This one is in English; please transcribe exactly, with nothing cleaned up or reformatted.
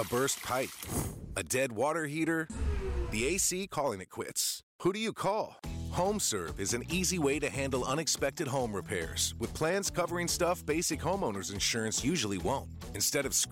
A burst pipe? A dead water heater? The A C calling it quits. Who do you call? HomeServe is an easy way to handle unexpected home repairs with plans covering stuff basic homeowners insurance usually won't. Instead of